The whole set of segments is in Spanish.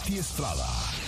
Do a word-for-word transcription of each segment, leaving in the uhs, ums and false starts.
Pati Estrada.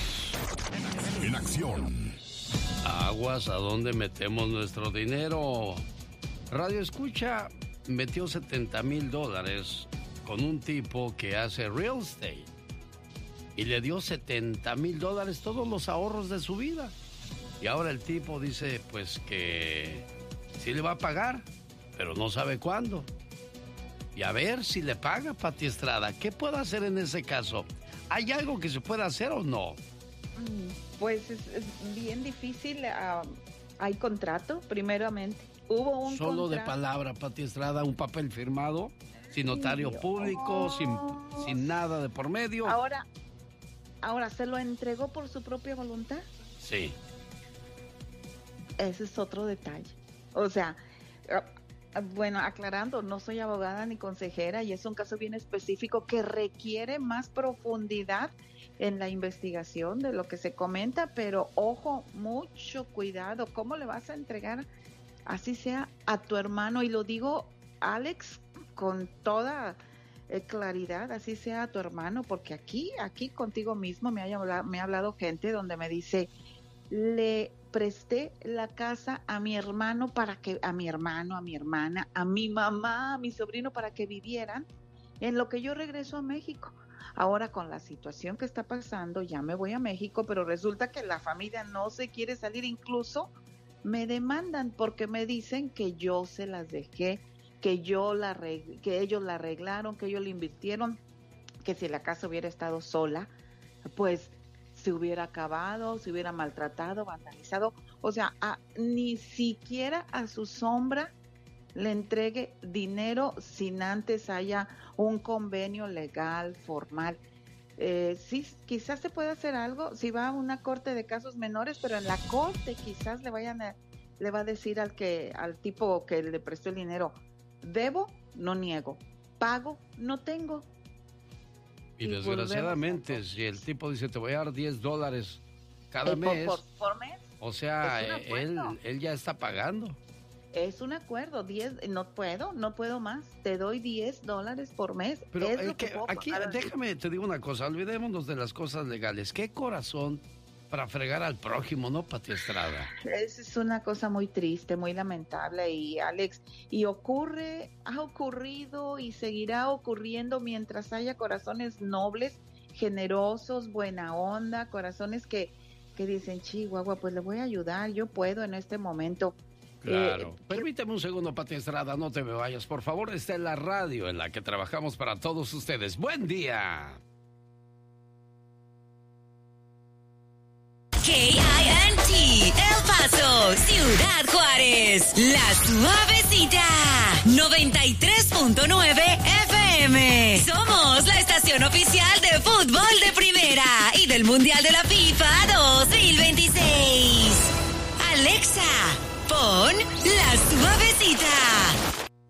En acción. Aguas, ¿a dónde metemos nuestro dinero? Radio Escucha metió setenta mil dólares con un tipo que hace real estate y le dio setenta mil dólares, todos los ahorros de su vida. Y ahora el tipo dice pues que sí le va a pagar, pero no sabe cuándo. Y a ver si le paga, Pati Estrada. ¿Qué puede hacer en ese caso? ¿Hay algo que se pueda hacer o no? Pues es, es bien difícil. Uh, hay contrato, primeramente. Hubo un Solo contrato. de palabra, Pati Estrada, un papel firmado, sin notario público, oh. sin, sin nada de por medio. Ahora, ahora, ¿se lo entregó por su propia voluntad? Sí. Ese es otro detalle. O sea, bueno, aclarando, no soy abogada ni consejera y es un caso bien específico que requiere más profundidad en la investigación de lo que se comenta, pero ojo, mucho cuidado. ¿Cómo le vas a entregar, así sea, a tu hermano? Y lo digo, Alex, con toda eh, claridad, así sea a tu hermano, porque aquí, aquí contigo mismo me ha hablado, me ha hablado gente donde me dice, le presté la casa a mi hermano para que, a mi hermano, a mi hermana, a mi mamá, a mi sobrino para que vivieran en lo que yo regreso a México. Ahora con la situación que está pasando, ya me voy a México, pero resulta que la familia no se quiere salir, incluso me demandan porque me dicen que yo se las dejé, que yo la arregl- que ellos la arreglaron, que ellos la invirtieron, que si la casa hubiera estado sola, pues se hubiera acabado, se hubiera maltratado, vandalizado. O sea, a, ni siquiera a su sombra le entregue dinero sin antes haya un convenio legal, formal. Eh, sí, quizás se puede hacer algo si va a una corte de casos menores, pero en la corte quizás le vayan a, le va a decir al que, al tipo que le prestó el dinero, debo, no niego, pago, no tengo. Y, y desgraciadamente, si el tipo dice, te voy a dar diez dólares cada eh, mes, por, por, por mes, o sea, él, él ya está pagando. Es un acuerdo, diez, no puedo, no puedo más, te doy diez dólares por mes. Pero es eh, lo que que, puedo aquí, pagar. déjame, te digo una cosa, olvidémonos de las cosas legales. ¿Qué corazón para fregar al prójimo, no, Pati Estrada? Esa es una cosa muy triste, muy lamentable, y Alex, y ocurre, ha ocurrido y seguirá ocurriendo mientras haya corazones nobles, generosos, buena onda, corazones que, que dicen, Chihuahua, pues le voy a ayudar, yo puedo en este momento. Claro. Eh, Permíteme un segundo, Pati Estrada, no te me vayas, por favor. Está en la radio en la que trabajamos para todos ustedes. ¡Buen día! K I N T, El Paso, Ciudad Juárez, La Suavecita, noventa y tres punto nueve F M. Somos la estación oficial de fútbol de primera y del Mundial de la FIFA dos mil veinte.